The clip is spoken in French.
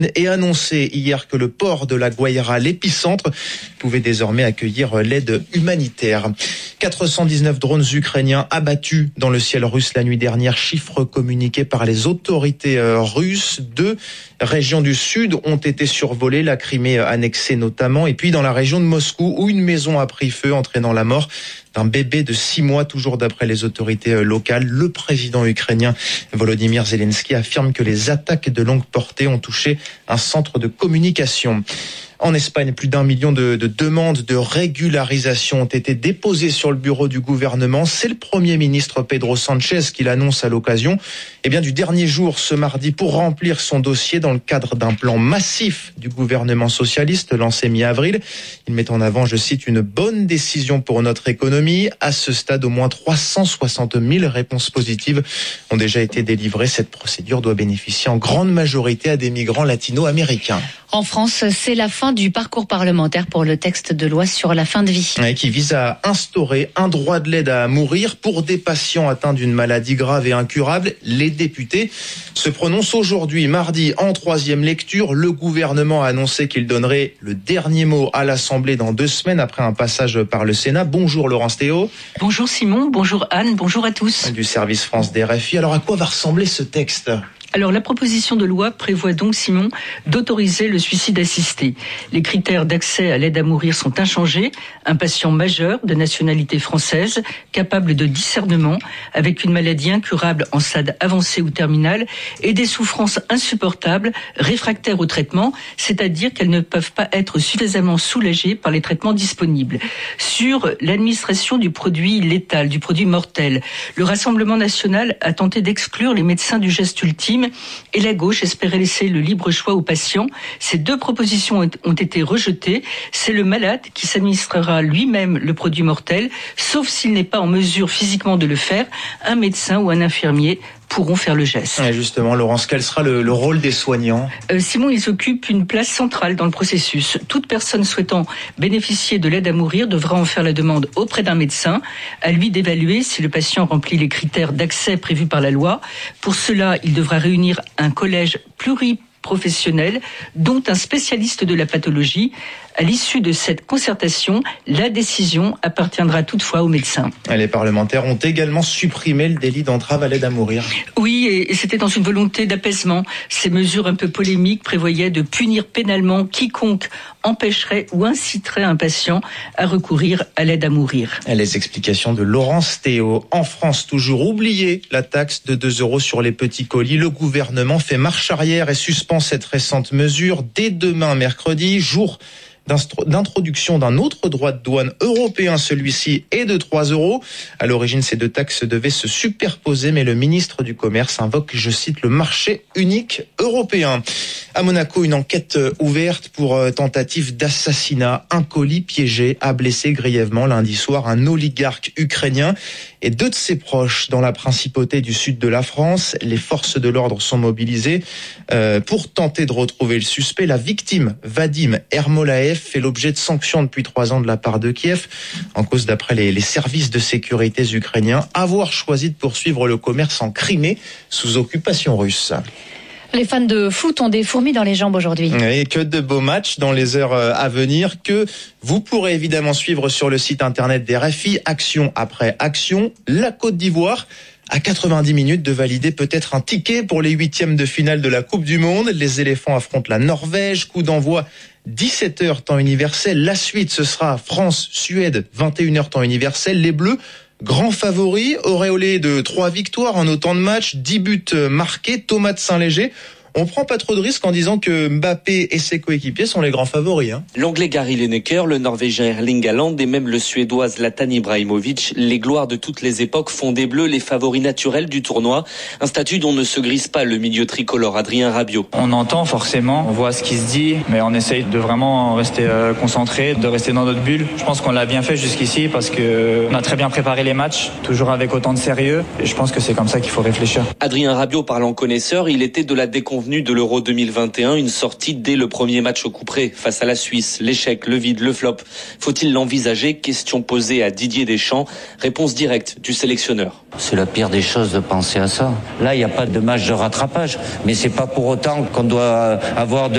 et annoncé hier que le port de la Guaira, l'épicentre, pouvait désormais accueillir l'aide humanitaire. 419 drones ukrainiens abattus dans le ciel russe la nuit dernière, chiffre communiqué par les autorités russes. 2 régions du sud ont été survolées, la Crimée annexée notamment, et puis dans la région de Moscou où une maison a pris feu, entraînant la mort d'un bébé de 6 mois, toujours d'après les autorités locales. Le président ukrainien Volodymyr Zelensky affirme que les attaques de longue portée ont touché un centre de communication. En Espagne, plus d'1 million de demandes de régularisation ont été déposées sur le bureau du gouvernement. C'est le Premier ministre Pedro Sánchez qui l'annonce à l'occasion du dernier jour ce mardi pour remplir son dossier dans le cadre d'un plan massif du gouvernement socialiste lancé mi-avril. Il met en avant, je cite, une bonne décision pour notre économie. À ce stade, au moins 360 000 réponses positives ont déjà été délivrées. Cette procédure doit bénéficier en grande majorité à des migrants latino-américains. En France, c'est la fin du parcours parlementaire pour le texte de loi sur la fin de vie. Qui vise à instaurer un droit de l'aide à mourir pour des patients atteints d'une maladie grave et incurable. Les députés se prononcent aujourd'hui, mardi, en 3e lecture. Le gouvernement a annoncé qu'il donnerait le dernier mot à l'Assemblée dans 2 semaines après un passage par le Sénat. Bonjour Laurence Théo. Bonjour Simon, bonjour Anne, bonjour à tous. Du service France des RFI. Alors à quoi va ressembler ce texte ? Alors la proposition de loi prévoit donc, Simon, d'autoriser le suicide assisté. Les critères d'accès à l'aide à mourir sont inchangés. Un patient majeur de nationalité française, capable de discernement, avec une maladie incurable en stade avancé ou terminal et des souffrances insupportables, réfractaires au traitement, c'est-à-dire qu'elles ne peuvent pas être suffisamment soulagées par les traitements disponibles. Sur l'administration du produit létal, du produit mortel, le Rassemblement national a tenté d'exclure les médecins du geste ultime et la gauche espérait laisser le libre choix aux patients. Ces 2 propositions ont été rejetées. C'est le malade qui s'administrera lui-même le produit mortel, sauf s'il n'est pas en mesure physiquement de le faire. Un médecin ou un infirmier pourront faire le geste. Et justement, Laurence, quel sera le rôle des soignants ? Simon, ils occupent une place centrale dans le processus. Toute personne souhaitant bénéficier de l'aide à mourir devra en faire la demande auprès d'un médecin. À lui d'évaluer si le patient remplit les critères d'accès prévus par la loi. Pour cela, il devra réunir un collège pluriprofessionnel, dont un spécialiste de la pathologie. À l'issue de cette concertation, la décision appartiendra toutefois aux médecins. Les parlementaires ont également supprimé le délit d'entrave à l'aide à mourir. Oui, et c'était dans une volonté d'apaisement. Ces mesures un peu polémiques prévoyaient de punir pénalement quiconque empêcherait ou inciterait un patient à recourir à l'aide à mourir. Les explications de Laurence Théo. En France, toujours oubliée la taxe de 2 € sur les petits colis. Le gouvernement fait marche arrière et suspend cette récente mesure. Dès demain, mercredi, jour d'introduction d'un autre droit de douane européen, celui-ci est de 3 €. À l'origine, ces 2 taxes devaient se superposer, mais le ministre du Commerce invoque, je cite, le marché unique européen. À Monaco, une enquête ouverte pour tentative d'assassinat. Un colis piégé a blessé grièvement lundi soir un oligarque ukrainien et 2 de ses proches dans la principauté du sud de la France. Les forces de l'ordre sont mobilisées pour tenter de retrouver le suspect. La victime, Vadim Ermolaev, fait l'objet de sanctions depuis 3 ans de la part de Kiev, en cause, d'après les services de sécurité ukrainiens, avoir choisi de poursuivre le commerce en Crimée sous occupation russe. Les fans de foot ont des fourmis dans les jambes aujourd'hui. Et que de beaux matchs dans les heures à venir que vous pourrez évidemment suivre sur le site internet des RFI, action après action. La Côte d'Ivoire, à 90 minutes de valider peut-être un ticket pour les 8e de finale de la Coupe du Monde. Les éléphants affrontent la Norvège, coup d'envoi 17h temps universel. La suite, ce sera France-Suède, 21h temps universel. Les Bleus, grands favoris, auréolés de 3 victoires en autant de matchs, 10 buts marqués. Thomas de Saint-Léger, on prend pas trop de risques en disant que Mbappé et ses coéquipiers sont les grands favoris. L'Anglais Gary Lineker, le Norvégien Erling Haaland et même le Suédois Zlatan Ibrahimovic, les gloires de toutes les époques, font des Bleus les favoris naturels du tournoi. Un statut dont ne se grise pas le milieu tricolore Adrien Rabiot. On entend forcément, on voit ce qui se dit, mais on essaye de vraiment rester concentré, de rester dans notre bulle. Je pense qu'on l'a bien fait jusqu'ici parce qu'on a très bien préparé les matchs, toujours avec autant de sérieux. Et je pense que c'est comme ça qu'il faut réfléchir. Adrien Rabiot parlant connaisseur, il était de la déconvenue convenu de l'Euro 2021, une sortie dès le premier match au couperet face à la Suisse. L'échec, le vide, le flop. Faut-il l'envisager? Question posée à Didier Deschamps. Réponse directe du sélectionneur. C'est la pire des choses de penser à ça. Là, il n'y a pas de match de rattrapage, mais c'est pas pour autant qu'on doit avoir de